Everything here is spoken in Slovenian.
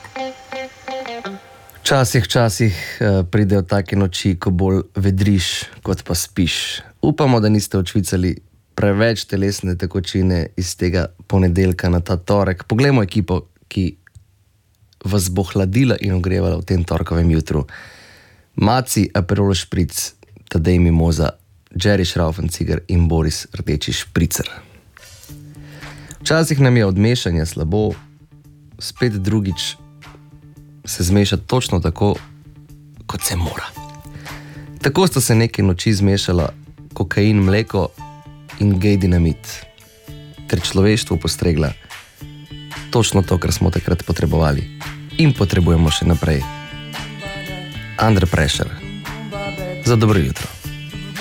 Včasih pridejo take noči, ko bolj vedriš, kot pa spiš. Upamo, da niste odšvicali preveč telesne tekočine iz tega ponedeljka na ta torek. Poglejmo ekipo, ki vas bo hladila in ogrevala v tem torkovem jutru. Maci, Aperol Špric, Tadej Mimoza, Jerry Šraufelciger in Boris Rdeči Špricer. Včasih nam je od mešanja slabo, spet drugič se zmeša točno tako, kot se mora. Tako sta se neke noči zmešala kokain, mleko in gej dinamit, ter človeštvu postregla točno to, kar smo takrat potrebovali in potrebujemo še naprej. Under Pressure. Za dobro jutro.